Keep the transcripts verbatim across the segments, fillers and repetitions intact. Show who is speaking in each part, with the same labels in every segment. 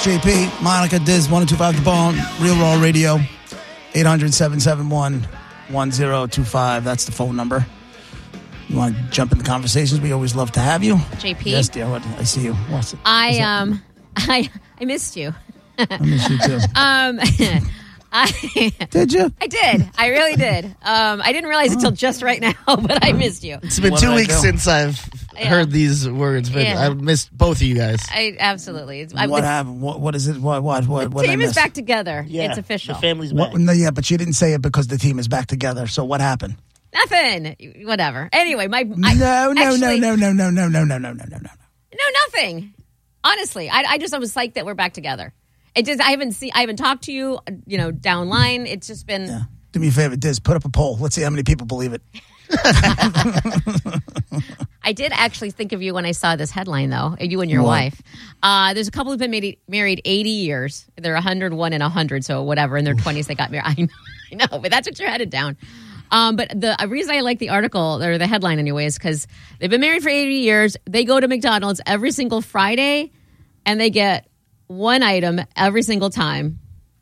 Speaker 1: J P, Monica, Diz, one oh two five The Bone, Real Raw Radio, eight hundred, seven seven one, one oh two five. That's the phone number. You want to jump in the conversations? We always love to have you.
Speaker 2: J P?
Speaker 1: Yes, dear. What, I see you. What's it?
Speaker 2: I, um, I, I missed you.
Speaker 1: I miss you, too.
Speaker 2: um, I
Speaker 1: Did you?
Speaker 2: I did. I really did. Um, I didn't realize it till just right now, but I missed you.
Speaker 3: It's been
Speaker 1: What
Speaker 3: two
Speaker 1: did I
Speaker 3: weeks
Speaker 1: do?
Speaker 3: since I've
Speaker 2: Yeah.
Speaker 3: heard these words, but
Speaker 2: Yeah.
Speaker 3: I missed both of you guys.
Speaker 2: I absolutely. It's, I,
Speaker 1: What
Speaker 2: the
Speaker 1: happened? What, what is it? What? What? What?
Speaker 2: the
Speaker 1: what did I
Speaker 2: team is
Speaker 1: miss?
Speaker 2: back together.
Speaker 3: Yeah,
Speaker 2: It's official.
Speaker 3: The family's
Speaker 1: What,
Speaker 3: back.
Speaker 1: no, yeah, but you didn't say it because the team is back together. So what happened?
Speaker 2: Nothing. Whatever. Anyway, my I,
Speaker 1: No, no,
Speaker 2: actually,
Speaker 1: no, no, no, no, no, no, no, no, no, no, no.
Speaker 2: No, nothing. Honestly, I, I just I was psyched that we're back together. It just I haven't seen I haven't talked to you, you know, down line. It's just been.
Speaker 1: Yeah. Do me a favor, Diz. Put up a poll. Let's see how many people believe it.
Speaker 2: I did actually think of you when I saw this headline, though. You and your
Speaker 1: What?
Speaker 2: wife. Uh, there's a couple who've been married, married eighty years. They're one hundred one and one hundred, so whatever. In their twenties, they got married. I know, I know, but that's what you're headed down. Um, but the reason I like the article, or the headline anyway, is because they've been married for eighty years. They go to McDonald's every single Friday, and they get one item every single time,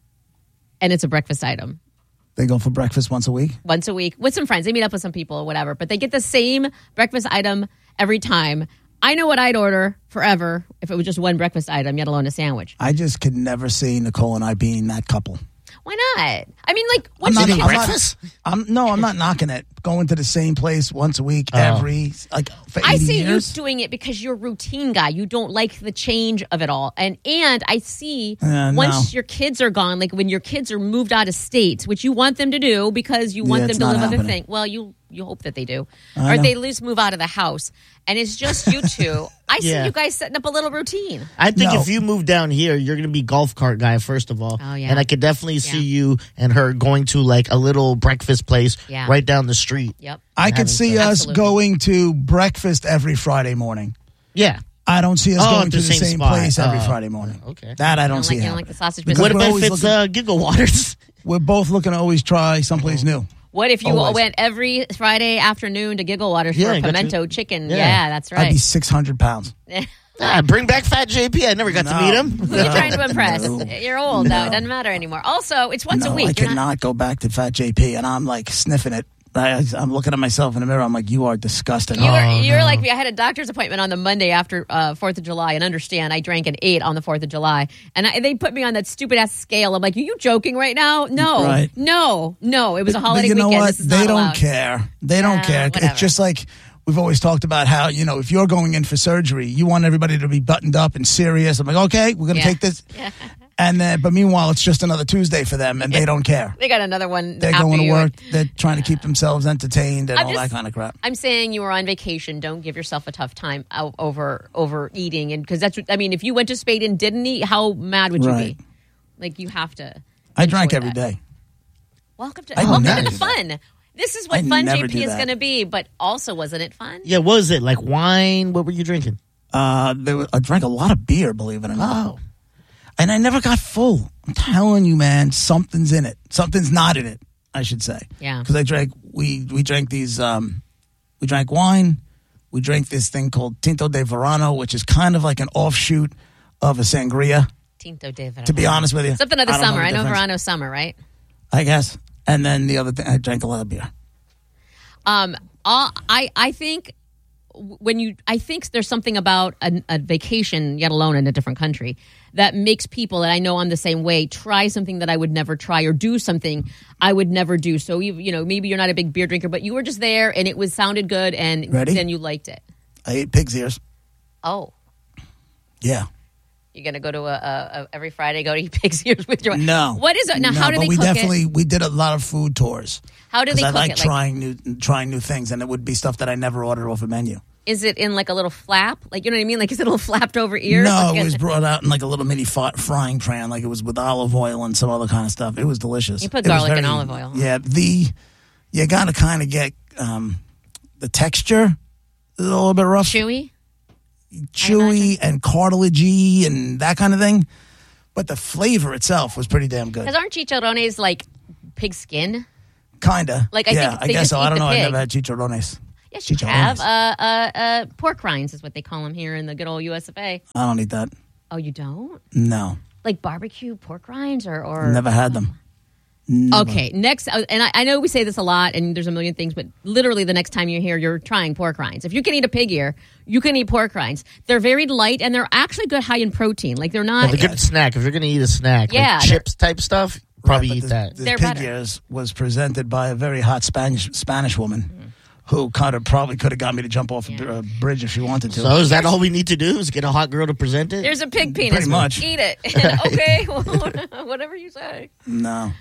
Speaker 2: and it's a breakfast item.
Speaker 1: They go for breakfast once a week.
Speaker 2: Once a week with some friends. They meet up with some people or whatever, but they get the same breakfast item every time. I know what I'd order forever if it was just one breakfast item, yet alone a sandwich.
Speaker 1: I just could never see Nicole and I being that couple.
Speaker 2: Why not? I mean, like,
Speaker 1: I'm
Speaker 2: once
Speaker 1: not,
Speaker 2: you
Speaker 1: I'm
Speaker 2: get
Speaker 1: not-
Speaker 3: breakfast?
Speaker 1: I'm, no, I'm not knocking it. Going to the same place once a week,
Speaker 3: Oh.
Speaker 1: every like for eighty
Speaker 2: I see
Speaker 1: years.
Speaker 2: you doing it because you're a routine guy. You don't like the change of it all. And and I see
Speaker 1: Uh, no.
Speaker 2: once your kids are gone, like when your kids are moved out of state, which you want them to do because you want
Speaker 1: Yeah,
Speaker 2: them
Speaker 1: it's
Speaker 2: to
Speaker 1: not
Speaker 2: live other
Speaker 1: happening.
Speaker 2: things. Well, you you hope that they do.
Speaker 1: I
Speaker 2: or
Speaker 1: know.
Speaker 2: they at least move out of the house. And it's just you two. I see
Speaker 3: Yeah.
Speaker 2: you guys setting up a little routine.
Speaker 3: I think
Speaker 1: No.
Speaker 3: if you move down here, you're going to be golf cart guy, first of all.
Speaker 2: Oh, yeah.
Speaker 3: And I could definitely see
Speaker 2: Yeah.
Speaker 3: you and her going to like a little breakfast place
Speaker 2: Yeah.
Speaker 3: right down the street.
Speaker 2: Yep.
Speaker 1: I could
Speaker 3: having
Speaker 1: see
Speaker 3: fun.
Speaker 1: us
Speaker 2: Absolutely.
Speaker 1: going to breakfast every Friday morning.
Speaker 3: Yeah.
Speaker 1: I don't see us
Speaker 3: Oh,
Speaker 1: going
Speaker 3: at
Speaker 1: to
Speaker 3: the
Speaker 1: the
Speaker 3: same
Speaker 1: same,
Speaker 3: spot.
Speaker 1: place every
Speaker 3: Oh,
Speaker 1: Friday morning.
Speaker 3: okay.
Speaker 1: That I
Speaker 2: You
Speaker 1: don't
Speaker 2: don't
Speaker 1: see
Speaker 2: like, you don't
Speaker 1: happening.
Speaker 2: like the sausage
Speaker 1: Because
Speaker 2: business?
Speaker 3: What
Speaker 1: we're
Speaker 3: if
Speaker 1: always
Speaker 3: it's uh, Giggle Waters?
Speaker 1: We're both looking to always try someplace new.
Speaker 2: What if you
Speaker 1: Always.
Speaker 2: went every Friday afternoon to Giggle Waters
Speaker 3: Yeah,
Speaker 2: for
Speaker 3: I got
Speaker 2: pimento
Speaker 3: you.
Speaker 2: chicken?
Speaker 3: Yeah.
Speaker 2: Yeah, that's
Speaker 1: I'd
Speaker 2: right.
Speaker 1: be six hundred pounds.
Speaker 3: Ah, bring back Fat J P. I never got to
Speaker 1: No.
Speaker 3: meet him.
Speaker 2: Who are you trying to impress?
Speaker 1: No.
Speaker 2: You're old now.
Speaker 1: No.
Speaker 2: It doesn't matter anymore. Also, it's once
Speaker 1: no,
Speaker 2: a week.
Speaker 1: I
Speaker 2: You're
Speaker 1: cannot
Speaker 2: not-
Speaker 1: go back to Fat J P, and I'm like sniffing it. I, I'm looking at myself in the mirror. I'm like, you are disgusting.
Speaker 2: You were,
Speaker 3: Oh,
Speaker 2: you were
Speaker 3: no.
Speaker 2: like me. I had a doctor's appointment on the Monday after uh, fourth of July, and understand I drank an eight on the fourth of July. And I, they put me on that stupid ass scale. I'm like, are you joking right now? No.
Speaker 1: Right.
Speaker 2: No. No. It was a
Speaker 1: But
Speaker 2: holiday
Speaker 1: you know
Speaker 2: weekend.
Speaker 1: what?
Speaker 2: This is
Speaker 1: They
Speaker 2: not
Speaker 1: don't
Speaker 2: allowed.
Speaker 1: care. They don't
Speaker 2: Yeah,
Speaker 1: care.
Speaker 2: whatever.
Speaker 1: It's just like we've always talked about how, you know, if you're going in for surgery, you want everybody to be buttoned up and serious. I'm like, okay, we're going to
Speaker 2: Yeah.
Speaker 1: take this. And then, but meanwhile, it's just another Tuesday for them, and they don't care.
Speaker 2: They got another one.
Speaker 1: They're
Speaker 2: after
Speaker 1: going to
Speaker 2: you.
Speaker 1: work. They're trying to keep themselves entertained and
Speaker 2: I'm
Speaker 1: all
Speaker 2: just-
Speaker 1: that kind of crap.
Speaker 2: I'm saying you were on vacation. Don't give yourself a tough time o- over over eating, and because that's what I mean. If you went to Spade and didn't eat, how mad would you
Speaker 1: Right.
Speaker 2: be? Like you have to.
Speaker 1: I drank
Speaker 2: enjoy
Speaker 1: every
Speaker 2: that.
Speaker 1: day.
Speaker 2: Welcome to
Speaker 1: I
Speaker 2: welcome
Speaker 1: never
Speaker 2: to the
Speaker 1: do that.
Speaker 2: fun. This is what
Speaker 1: I
Speaker 2: fun
Speaker 1: never
Speaker 2: J P
Speaker 1: do
Speaker 2: is
Speaker 1: that.
Speaker 2: going to be. But also, wasn't it fun?
Speaker 3: Yeah, what was it? Like wine? What were you drinking?
Speaker 1: Uh, there was, I drank a lot of beer, believe it or not.
Speaker 3: Oh.
Speaker 1: And I never got full. I'm telling you, man, something's in it. Something's not in it, I should say.
Speaker 2: Yeah.
Speaker 1: Because I drank, we we drank these, um, we drank wine. We drank this thing called Tinto de Verano, which is kind of like an offshoot of a sangria,
Speaker 2: Tinto de Verano.
Speaker 1: to be honest with you.
Speaker 2: Something of the
Speaker 1: I don't know
Speaker 2: summer.
Speaker 1: the
Speaker 2: I know
Speaker 1: difference.
Speaker 2: Verano summer, right?
Speaker 1: I guess. And then the other thing, I drank a lot of beer.
Speaker 2: Um, all, I I think when you I think there's something about a, a vacation, yet alone in a different country, that makes people, and I know I'm the same way, try something that I would never try or do something I would never do. So you you know maybe you're not a big beer drinker, but you were just there and it was sounded good, and
Speaker 1: Ready?
Speaker 2: then you liked it.
Speaker 1: I ate pig's ears.
Speaker 2: Oh,
Speaker 1: Yeah.
Speaker 2: you're gonna go to a, a, a every Friday go to eat pig's ears with your
Speaker 1: No.
Speaker 2: What is it now?
Speaker 1: No,
Speaker 2: how do
Speaker 1: but
Speaker 2: they
Speaker 1: we
Speaker 2: cook
Speaker 1: definitely,
Speaker 2: it?
Speaker 1: we did a lot of food tours.
Speaker 2: How do they
Speaker 1: Because I
Speaker 2: cook
Speaker 1: like
Speaker 2: it? Like,
Speaker 1: trying new trying new things, and it would be stuff that I never ordered off a menu.
Speaker 2: is it in like a little flap? Like you know what I mean? Like is it a little flapped over ear?
Speaker 1: No,
Speaker 2: Like
Speaker 1: it
Speaker 2: a-
Speaker 1: was brought out in like a little mini fi- frying pan, like it was with olive oil and some other kind of stuff. It was delicious.
Speaker 2: You put
Speaker 1: It was
Speaker 2: garlic and olive oil, huh?
Speaker 1: Yeah, the you got to kind of get um, the texture is a little bit rough,
Speaker 2: chewy.
Speaker 1: chewy and cartilagey and that kind of thing. But the flavor itself was pretty damn good.
Speaker 2: Because aren't chicharrones like pig skin?
Speaker 1: Kinda.
Speaker 2: Like, I
Speaker 1: yeah,
Speaker 2: think
Speaker 1: I
Speaker 2: they
Speaker 1: guess
Speaker 2: just
Speaker 1: so.
Speaker 2: eat
Speaker 1: I don't
Speaker 2: the
Speaker 1: know. I've
Speaker 2: pig.
Speaker 1: never had chicharrones.
Speaker 2: Yes, you
Speaker 1: Chicharrones.
Speaker 2: have. Uh, uh, uh, pork rinds is what they call them here in the good old U S of A.
Speaker 1: I don't eat that.
Speaker 2: Oh, you don't?
Speaker 1: No.
Speaker 2: like barbecue pork rinds or or
Speaker 1: Never had them. Never.
Speaker 2: Okay, next, uh, and I, I know we say this a lot, and there's a million things, but literally the next time you're here, you're trying pork rinds. If you can eat a pig ear, you can eat pork rinds. They're very light, and they're actually good high in protein. Like they're not.
Speaker 3: Yeah, they're good snack. If you're going to eat a snack,
Speaker 2: Yeah,
Speaker 3: like chips type stuff, probably
Speaker 1: Right,
Speaker 3: eat
Speaker 1: but
Speaker 3: that.
Speaker 1: The, the
Speaker 2: They're
Speaker 1: pig
Speaker 2: better.
Speaker 1: ears was presented by a very hot Spanish Spanish woman
Speaker 2: Mm.
Speaker 1: who kind of probably could have got me to jump off a br-
Speaker 2: Yeah.
Speaker 1: a bridge if she wanted to.
Speaker 3: So is that all we need to do? Is get a hot girl to present it?
Speaker 2: There's a pig penis.
Speaker 1: Pretty much.
Speaker 2: Eat it. Okay, whatever you say.
Speaker 1: no.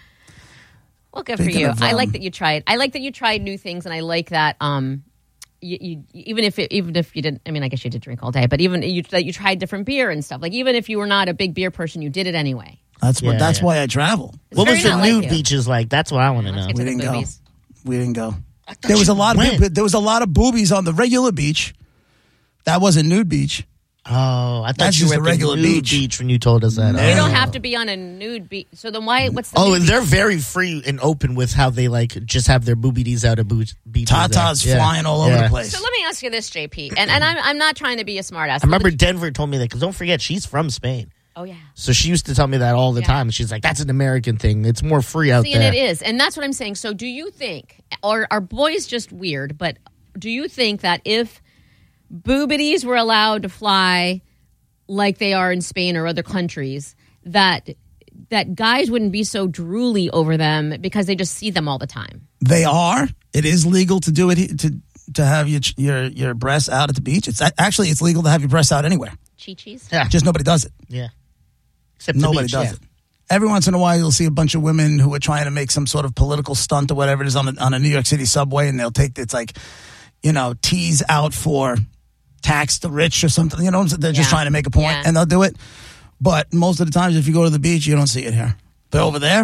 Speaker 2: Well, good for
Speaker 1: Speaking
Speaker 2: you.
Speaker 1: of,
Speaker 2: I like
Speaker 1: um,
Speaker 2: that you tried. I like that you tried new things, and I like that. Um, you, you even if it, even if you didn't, I mean, I guess you did drink all day, but even you that you tried different beer and stuff. Like even if you were not a big beer person, you did it anyway.
Speaker 1: That's what.
Speaker 3: Yeah,
Speaker 1: that's
Speaker 3: yeah.
Speaker 1: why I travel.
Speaker 2: It's
Speaker 3: What was
Speaker 2: very
Speaker 3: the
Speaker 2: not like
Speaker 3: nude
Speaker 2: you.
Speaker 3: beaches like? That's what I want to
Speaker 2: Let's
Speaker 3: know.
Speaker 2: get
Speaker 1: We
Speaker 2: to the
Speaker 1: didn't go.
Speaker 2: boobies.
Speaker 1: We didn't go.
Speaker 3: thought
Speaker 1: There was
Speaker 3: you
Speaker 1: a lot of
Speaker 3: went.
Speaker 1: people, there was a lot of boobies on the regular beach. That wasn't nude beach.
Speaker 3: Oh, I thought
Speaker 1: That's
Speaker 3: you
Speaker 1: just
Speaker 3: were
Speaker 1: a
Speaker 3: at the
Speaker 1: regular
Speaker 3: nude
Speaker 1: beach.
Speaker 3: beach when you told us that.
Speaker 1: No.
Speaker 3: Oh.
Speaker 2: You don't have to be on a nude beach. So then why? What's the?
Speaker 3: Oh,
Speaker 2: nude
Speaker 3: they're very free and open with how they like just have their boobies out of boot beaches.
Speaker 1: Tatas
Speaker 3: there. Yeah.
Speaker 1: flying all over
Speaker 3: Yeah.
Speaker 1: the place.
Speaker 2: So let me ask you this, J P, and and I'm I'm not trying to be a smartass.
Speaker 3: I remember Denver told me that because don't forget she's from Spain,
Speaker 2: Oh yeah.
Speaker 3: so she used to tell me that all the
Speaker 2: Yeah.
Speaker 3: time. She's like, "That's an American thing. It's more free out
Speaker 2: See,
Speaker 3: there."
Speaker 2: and it is, and that's what I'm saying. So, do you think, or are boys just weird? But do you think that if boobities were allowed to fly like they are in Spain or other countries, that that guys wouldn't be so drooly over them because they just see them all the time?
Speaker 1: They are. It is legal to do it he- to to have your ch- your your breasts out at the beach. It's a- actually it's legal to have your breasts out anywhere.
Speaker 2: Chi-chis?
Speaker 3: Yeah,
Speaker 1: Just nobody does it.
Speaker 3: yeah. Except the
Speaker 1: Nobody
Speaker 3: beach,
Speaker 1: does
Speaker 3: yeah.
Speaker 1: it. Every once in a while, you'll see a bunch of women who are trying to make some sort of political stunt or whatever it is on a, on a New York City subway, and they'll take it's like, you know, tease out for tax the rich or something. You know, they're just
Speaker 2: Yeah.
Speaker 1: trying to make a point,
Speaker 2: Yeah.
Speaker 1: and they'll do it. But most of the times, if you go to the beach, you don't see it here. But over there,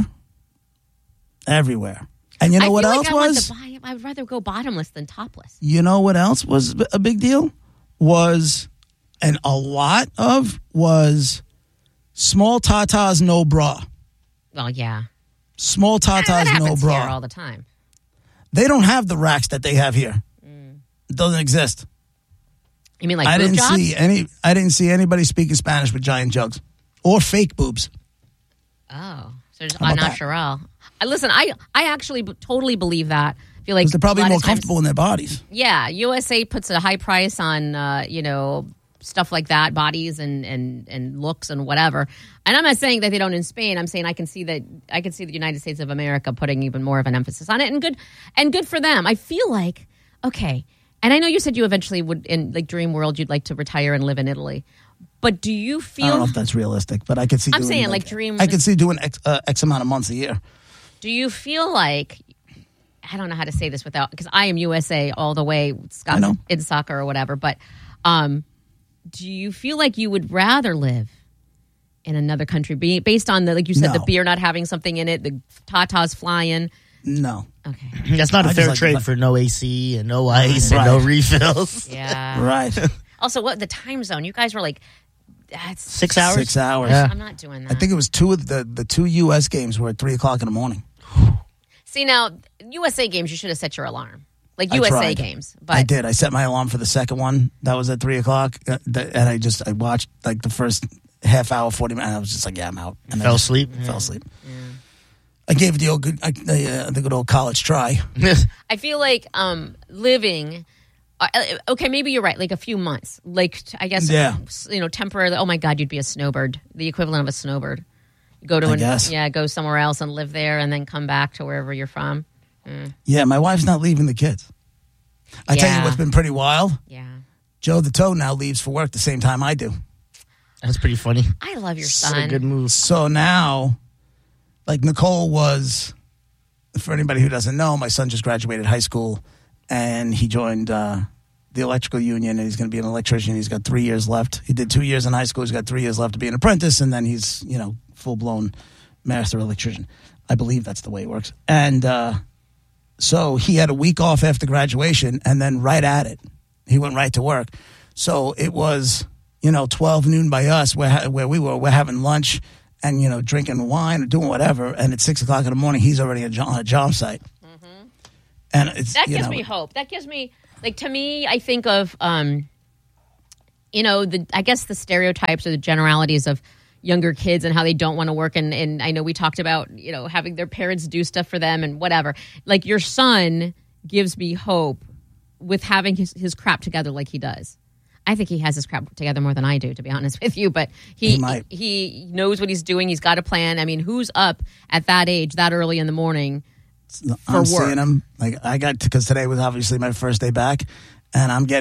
Speaker 1: everywhere. And you know
Speaker 2: I
Speaker 1: what
Speaker 2: feel
Speaker 1: else
Speaker 2: like I
Speaker 1: was?
Speaker 2: Want to buy, I'd rather go bottomless than topless.
Speaker 1: You know what else was a big deal? Was, and a lot of, was small tatas, no bra.
Speaker 2: Well, yeah.
Speaker 1: Small
Speaker 2: that
Speaker 1: tatas, no
Speaker 2: happens here
Speaker 1: bra.
Speaker 2: all the time.
Speaker 1: They don't have the racks that they have here. It doesn't exist.
Speaker 2: You mean like
Speaker 1: I
Speaker 2: boob
Speaker 1: didn't
Speaker 2: jobs?
Speaker 1: see any. I didn't see anybody speaking Spanish with giant jugs or fake boobs.
Speaker 2: Oh, so it's
Speaker 1: How about that?
Speaker 2: unnatural. I listen. I I actually b- totally believe that. I feel like
Speaker 1: Because they're probably
Speaker 2: a lot
Speaker 1: more
Speaker 2: of times-
Speaker 1: comfortable in their bodies.
Speaker 2: Yeah, U S A puts a high price on uh, you know stuff like that, bodies and and and looks and whatever. And I'm not saying that they don't in Spain. I'm saying I can see that I can see the United States of America putting even more of an emphasis on it, and good and good for them. I feel like okay. And I know you said you eventually would in like dream world you'd like to retire and live in Italy. But do you feel
Speaker 1: I don't know if that's realistic, but I could see.
Speaker 2: I'm
Speaker 1: doing
Speaker 2: saying, like, dream-
Speaker 1: I could see doing X, uh, X amount of months a year.
Speaker 2: Do you feel like I don't know how to say this without because I am U S A all the way, Scott,
Speaker 1: I know.
Speaker 2: in soccer or whatever. But um, do you feel like you would rather live in another country, be, based on the like you said, the
Speaker 1: No.
Speaker 2: beer not having something in it, the tatas flying?
Speaker 1: No,
Speaker 2: Okay,
Speaker 3: That's not a
Speaker 1: I just
Speaker 3: fair
Speaker 1: like
Speaker 3: trade
Speaker 1: the-
Speaker 3: for no A C and no ice
Speaker 1: Right.
Speaker 3: and no refills.
Speaker 2: yeah.
Speaker 1: right?
Speaker 2: Also, what the time zone? You guys were like, that's
Speaker 3: Six hours.
Speaker 1: Six hours.
Speaker 3: Yeah.
Speaker 2: I'm not doing that.
Speaker 1: I think it was two of the the two U S games were at three o'clock in the morning.
Speaker 2: See now, U S A games, you should have set your alarm, like
Speaker 1: I
Speaker 2: U S A
Speaker 1: tried.
Speaker 2: games. But
Speaker 1: I did. I set my alarm for the second one. That was at three o'clock, uh, th- and I just I watched like the first half hour, forty minutes. And I was just like, yeah, I'm out. And I
Speaker 3: Fell
Speaker 1: just
Speaker 3: asleep?
Speaker 1: Fell asleep. I gave it the old good, uh, the, uh, the good old college try.
Speaker 2: I feel like um, living. Uh, okay, maybe you're right. Like a few months, like I guess,
Speaker 1: Yeah.
Speaker 2: you know, temporarily. Oh my God, you'd be a snowbird, the equivalent of a snowbird. You go to
Speaker 1: I
Speaker 2: an,
Speaker 1: guess.
Speaker 2: yeah, go somewhere else and live there, and then come back to wherever you're from.
Speaker 1: Yeah, my wife's not leaving the kids. I tell
Speaker 2: Yeah.
Speaker 1: you what's been pretty wild.
Speaker 2: Yeah,
Speaker 1: Joe the Toe now leaves for work the same time I do.
Speaker 3: That's pretty funny.
Speaker 2: I love your
Speaker 3: It's a
Speaker 2: son.
Speaker 3: good move.
Speaker 1: So now, like Nicole was, for anybody who doesn't know, my son just graduated high school and he joined uh, the electrical union and he's going to be an electrician. He's got three years left. He did two years in high school. He's got three years left to be an apprentice and then he's, you know, full-blown master electrician. I believe that's the way it works. And uh, so he had a week off after graduation and then right at it, he went right to work. So it was, you know, twelve noon by us where, where we were. We're having lunch and, you know, drinking wine or doing whatever. And at six o'clock in the morning, he's already a jo- on a job site. Mm-hmm. And it's,
Speaker 2: That
Speaker 1: you
Speaker 2: gives
Speaker 1: know,
Speaker 2: me hope. That gives me, like, to me, I think of, um, you know, the I guess the stereotypes or the generalities of, younger kids and how they don't want to work. And, and I know we talked about, you know, having their parents do stuff for them and whatever. Like your son gives me hope with having his, his crap together like he does. I think he has his crap together more than I do, to be honest with you. But he
Speaker 1: He might.
Speaker 2: he knows what he's doing. He's got a plan. I mean, who's up at that age, that early in the morning for
Speaker 1: I'm
Speaker 2: work?
Speaker 1: seeing him. Like I got because today was obviously my first day back, and I'm getting.